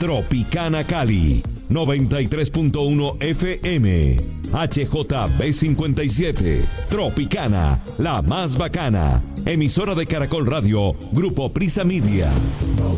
Tropicana Cali, 93.1 FM. HJB57, Tropicana, la más bacana. Emisora de Caracol Radio, Grupo Prisa Media.